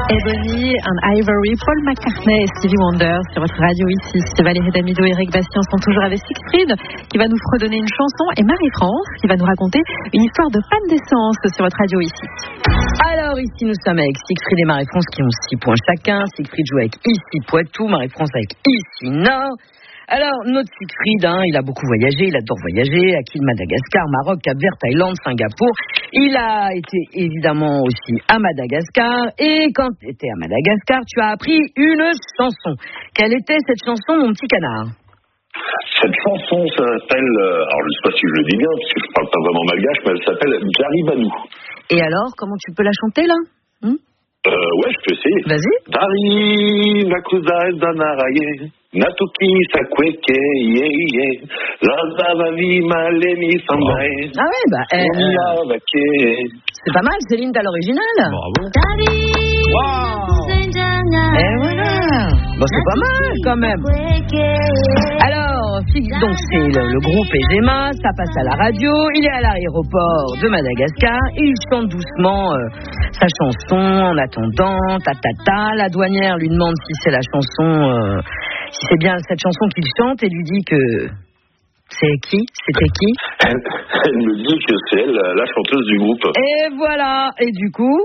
Ebony and Ivory, Paul McCartney et Stevie Wonder sur votre radio ici. Valérie Damido et Eric Bastien sont toujours avec Siegfried qui va nous redonner une chanson et Marie-France qui va nous raconter une histoire de panne d'essence sur votre radio ici. Alors ici nous sommes avec Siegfried et Marie-France qui ont 6 points chacun. Siegfried joue avec ici Poitou, Marie-France avec ici Nord. Alors, notre Siegfried, il a beaucoup voyagé, il adore voyager, acquis de Madagascar, Maroc, Cap-Vert, Thaïlande, Singapour. Il a été évidemment aussi à Madagascar. Et quand tu étais à Madagascar, tu as appris une chanson. Quelle était cette chanson, mon petit canard ? Cette chanson, ça s'appelle, alors je ne sais pas si je le dis bien, parce que je ne parle pas vraiment malgache, mais elle s'appelle J'arrive à nous. Et alors, comment tu peux la chanter, là ? Ouais, je peux essayer. Vas-y. Dari nakuza danaraye natuki sakweke ye ye lazavavi malemi sambaye. Ah ouais, c'est pas mal, Céline, t'as l'original. Bravo. Wow. Et voilà. Bon, c'est pas mal quand même. Alors, donc c'est le groupe Egema, ça passe à la radio, il est à l'aéroport de Madagascar, il chante doucement sa chanson en attendant, la douanière lui demande si c'est la chanson, si c'est bien cette chanson qu'il chante et lui dit que c'était qui Elle me dit que c'est elle, la chanteuse du groupe. Et voilà, et du coup,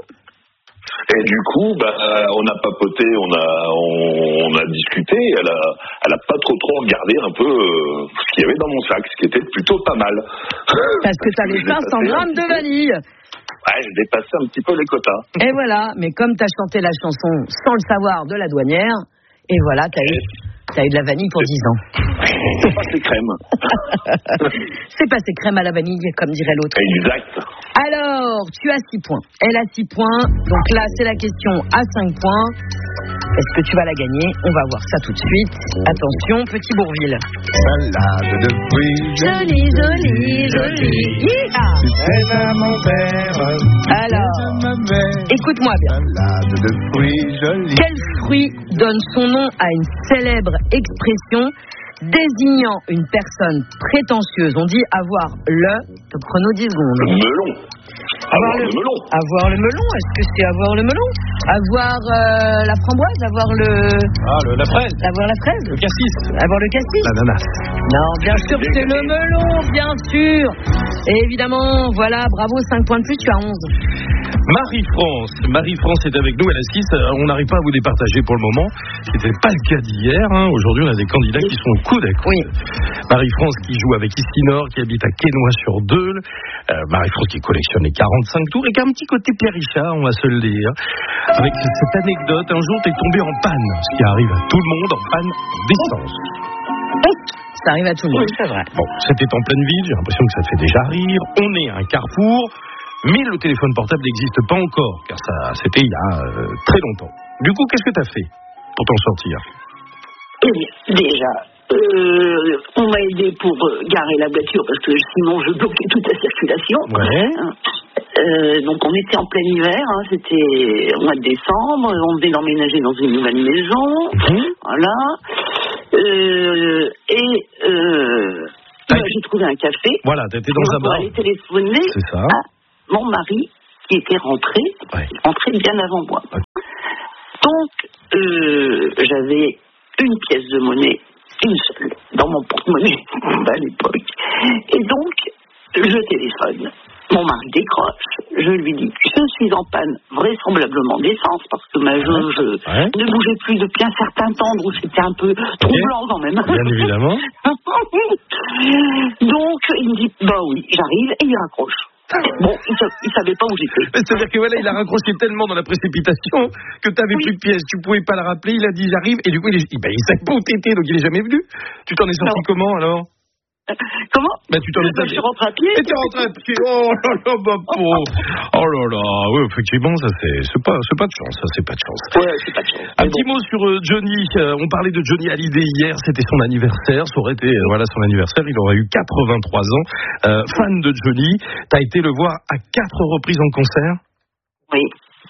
on a papoté, on a discuté. Elle a pas trop regardé un peu ce qu'il y avait dans mon sac, ce qui était plutôt pas mal. Parce que t'avais 500 grammes de vanille. Ouais, je dépassais un petit peu les quotas. Et voilà, mais comme t'as chanté la chanson sans le savoir de la douanière, et voilà, t'as eu de la vanille pour 10 ans. C'est passé crème. C'est passé crème à la vanille, comme dirait l'autre. Exact. Alors, tu as 6 points. Elle a 6 points. Donc là, c'est la question à 5 points. Est-ce que tu vas la gagner ? On va voir ça tout de suite. Attention, Petit Bourville. Salade de fruits. Joli, joli, joli. C'est à mon père. Alors, écoute-moi bien. Salade de fruits jolis. Quel fruit donne son nom à une célèbre expression désignant une personne prétentieuse? On dit avoir le... Chrono 10 secondes. Le melon. Avoir le melon. Avoir le melon, est-ce que c'est avoir le melon? Avoir la framboise? Avoir la fraise. Avoir la fraise? Le cassis. Avoir le cassis? L'ananas. Non, bien sûr, c'est le melon, bien sûr. Et évidemment, voilà, bravo, 5 points de plus, tu as 11. Marie-France est avec nous, elle a 6. On n'arrive pas à vous départager pour le moment. C'était pas le cas d'hier. Aujourd'hui, on a des candidats qui sont au coude à coude. Oui. Marie-France qui joue avec Istinor, qui habite à Quesnoy-sur-Deûle. Marie-France qui collectionne les 45 tours et qui a un petit côté Pierre Richard, on va se le dire. Avec cette anecdote, un jour, t'es tombé en panne. Ce qui arrive à tout le monde, en panne d'essence. Ça arrive à tout le monde, c'est vrai. Bon, c'était en pleine ville, j'ai l'impression que ça te fait déjà rire. On est à un carrefour, mais le téléphone portable n'existe pas encore, car ça, c'était il y a très longtemps. Du coup, qu'est-ce que tu as fait pour t'en sortir ? Eh bien, déjà, on m'a aidé pour garer la voiture, parce que sinon je bloquais toute la circulation. Ouais. Donc on était en plein hiver, c'était au mois de décembre, on venait d'emménager dans une nouvelle maison, voilà. J'ai trouvé un café. Voilà, t'étais dans un bar. Aller téléphoner à mon mari qui était rentré bien avant moi. Okay. Donc j'avais une pièce de monnaie, une seule, dans mon porte-monnaie à l'époque. Et donc je téléphone. Mon mari décroche, je lui dis « Je suis en panne vraisemblablement d'essence parce que ma jauge ne bougeait plus depuis un certain temps, donc c'était un peu troublant quand même. » Bien évidemment. Donc il me dit « Bah oui, j'arrive » et il raccroche. Bon, il savait pas où j'étais. C'est-à-dire que voilà, il a raccroché tellement dans la précipitation que tu n'avais plus de pièces, tu pouvais pas le rappeler, il a dit « J'arrive » et du coup il savait pas où t'étais, donc il est jamais venu. Tu t'en es sorti comment alors ? Comment ? Tu t'en es sorti. Je suis rentré à pied. Et t'es rentré à pied. Oh là là, ma pauvre. Oh là là. Oui, effectivement, ça c'est pas de chance. Ça c'est pas de chance. Ouais, c'est pas de chance. Un petit mot sur Johnny. On parlait de Johnny Hallyday hier. C'était son anniversaire. Ça aurait été son anniversaire. Il aurait eu 83 ans. Fan de Johnny. T'as été le voir à 4 reprises en concert. Oui.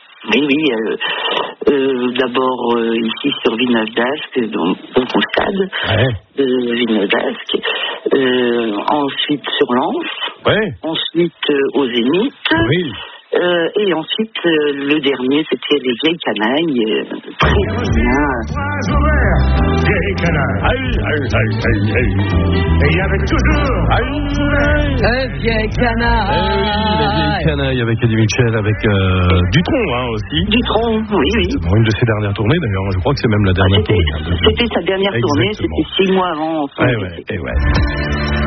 D'abord ici sur Villeneuve-d'Ascq, donc au stade de Villeneuve-d'Ascq, ensuite sur Lens, ensuite au Zénith, Et ensuite, le dernier, c'était Les Vieilles Canailles, très bien. Vieilles Canailles. Et il y avait toujours Vieilles Canailles. Les Vieilles Canailles avec Eddie Mitchell, avec Dutronc aussi. Dutronc, oui. Bon, une de ses dernières tournées d'ailleurs, je crois que c'est même la dernière tournée. C'était sa dernière tournée, c'était 6 mois avant. Ouais.